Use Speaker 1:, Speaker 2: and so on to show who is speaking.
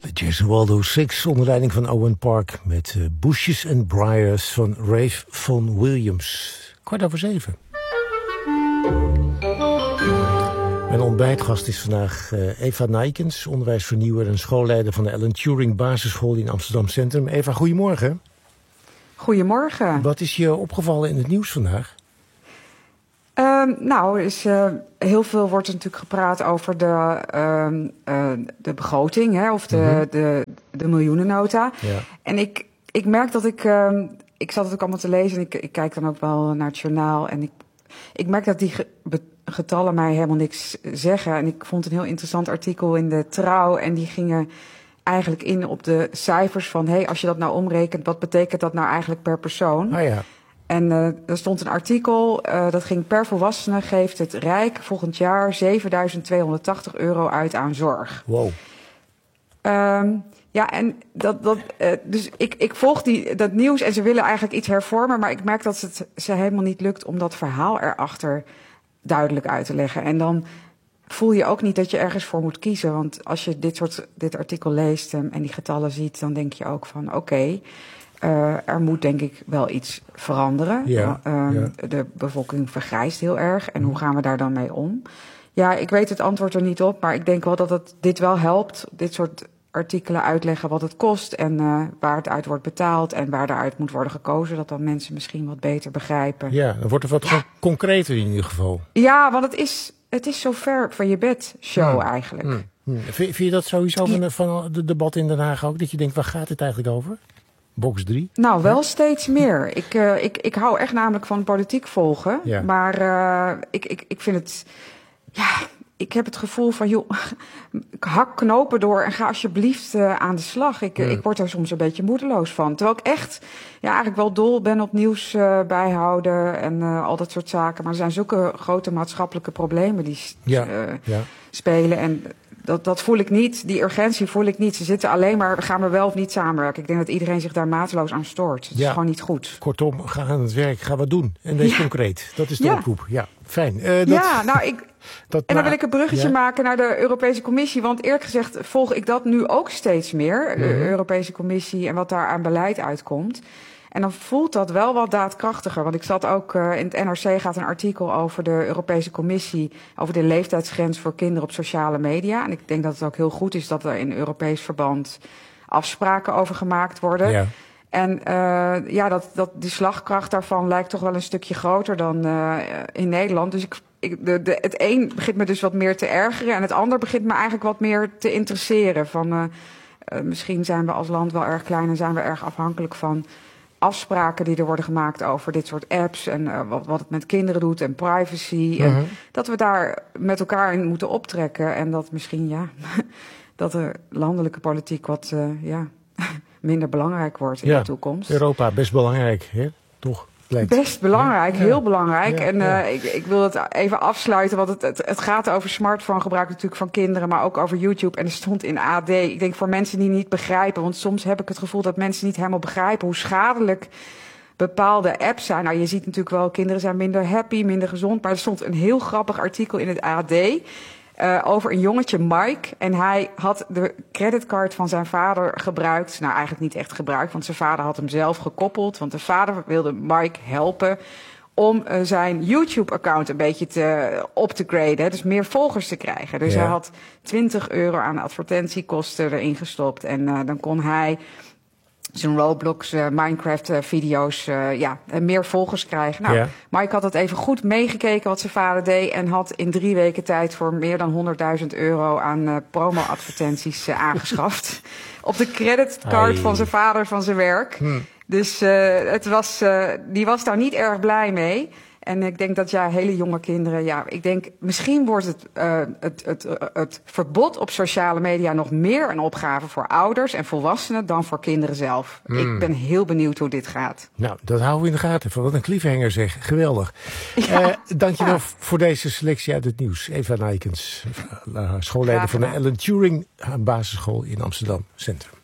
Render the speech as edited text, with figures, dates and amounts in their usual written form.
Speaker 1: De Gesualdo Six onder leiding van Owen Park met Bushes and Briars van Ralph Vaughan Williams. 7:15. Mijn ontbijtgast is vandaag Eva Nijkens, onderwijsvernieuwer en schoolleider van de Alan Turing Basisschool in Amsterdam Centrum. Eva, goedemorgen.
Speaker 2: Goedemorgen.
Speaker 1: Wat is je opgevallen in het nieuws vandaag?
Speaker 2: Heel veel wordt er natuurlijk gepraat over de begroting, hè, of de miljoenennota. Ja. En ik merk dat ik zat het ook allemaal te lezen en ik kijk dan ook wel naar het journaal. En ik merk dat die getallen mij helemaal niks zeggen. En ik vond een heel interessant artikel in de Trouw en die gingen eigenlijk in op de cijfers van, als je dat nou omrekent, wat betekent dat nou eigenlijk per persoon?
Speaker 1: Ah ja.
Speaker 2: En er stond een artikel, dat ging per volwassene geeft het Rijk volgend jaar €7.280 uit aan zorg.
Speaker 1: Wow.
Speaker 2: Dus ik volg dat nieuws en ze willen eigenlijk iets hervormen, maar ik merk dat het ze helemaal niet lukt om dat verhaal erachter duidelijk uit te leggen. En dan voel je ook niet dat je ergens voor moet kiezen, want als je dit artikel leest en die getallen ziet, dan denk je ook van oké. Er moet denk ik wel iets veranderen.
Speaker 1: Ja,
Speaker 2: de bevolking vergrijst heel erg. En hoe gaan we daar dan mee om? Ja, ik weet het antwoord er niet op. Maar ik denk wel dat dit wel helpt. Dit soort artikelen uitleggen wat het kost. En waar het uit wordt betaald. En waar eruit moet worden gekozen. Dat dan mensen misschien wat beter begrijpen. Ja,
Speaker 1: dan wordt er wat concreter in ieder geval.
Speaker 2: Ja, want het is zo ver van je bed show eigenlijk.
Speaker 1: Vind je dat sowieso van het debat in Den Haag ook? Dat je denkt, waar gaat het eigenlijk over? Box 3?
Speaker 2: Nou, wel steeds meer. Ik hou echt namelijk van politiek volgen. Ja. Maar ik vind het... Ja, ik heb het gevoel van, joh, hak knopen door en ga alsjeblieft aan de slag. Ik word er soms een beetje moedeloos van. Terwijl ik echt eigenlijk wel dol ben op nieuws bijhouden en al dat soort zaken. Maar er zijn zulke grote maatschappelijke problemen die spelen. En dat voel ik niet, die urgentie voel ik niet. Ze zitten alleen maar, gaan we wel of niet samenwerken. Ik denk dat iedereen zich daar mateloos aan stoort. Het is gewoon niet goed.
Speaker 1: Kortom, ga aan het werk, ga wat doen. En wees concreet. Dat is de oproep. Ja, fijn.
Speaker 2: Dan wil ik een bruggetje maken naar de Europese Commissie. Want eerlijk gezegd volg ik dat nu ook steeds meer. De Europese Commissie en wat daar aan beleid uitkomt. En dan voelt dat wel wat daadkrachtiger. Want ik zat ook in het NRC gaat een artikel over de Europese Commissie, over de leeftijdsgrens voor kinderen op sociale media. En ik denk dat het ook heel goed is dat er in Europees verband afspraken over gemaakt worden. Ja. En die slagkracht daarvan lijkt toch wel een stukje groter dan in Nederland. Dus het een begint me dus wat meer te ergeren en het ander begint me eigenlijk wat meer te interesseren. Van misschien zijn we als land wel erg klein en zijn we erg afhankelijk van afspraken die er worden gemaakt over dit soort apps en wat het met kinderen doet en privacy. En dat we daar met elkaar in moeten optrekken en dat misschien dat de landelijke politiek wat minder belangrijk wordt in de toekomst.
Speaker 1: Europa, best belangrijk, hè? Toch?
Speaker 2: Best belangrijk, heel belangrijk. Ik wil het even afsluiten, want het gaat over smartphone gebruik natuurlijk van kinderen, maar ook over YouTube. En er stond in AD, ik denk voor mensen die niet begrijpen, want soms heb ik het gevoel dat mensen niet helemaal begrijpen hoe schadelijk bepaalde apps zijn. Nou, je ziet natuurlijk wel, kinderen zijn minder happy, minder gezond, maar er stond een heel grappig artikel in het AD over een jongetje, Mike. En hij had de creditcard van zijn vader gebruikt. Nou, eigenlijk niet echt gebruikt, want zijn vader had hem zelf gekoppeld. Want de vader wilde Mike helpen om zijn YouTube-account een beetje op te graden. Dus meer volgers te krijgen. Dus hij had €20 aan advertentiekosten erin gestopt. En dan kon hij zijn Roblox, Minecraft-video's meer volgers krijgen. Nou, Mike had het even goed meegekeken wat zijn vader deed en had in 3 weken tijd voor meer dan €100.000 aan promo-advertenties aangeschaft. Op de creditcard van zijn vader van zijn werk. Dus die was daar niet erg blij mee. En ik denk dat hele jonge kinderen, ik denk misschien wordt het verbod op sociale media nog meer een opgave voor ouders en volwassenen dan voor kinderen zelf. Ik ben heel benieuwd hoe dit gaat.
Speaker 1: Nou, dat houden we in de gaten. Wat een cliffhanger zeg. Geweldig. Dankjewel voor deze selectie uit het nieuws. Eva Nijkens, schoolleider van de Alan Turing Basisschool in Amsterdam Centrum.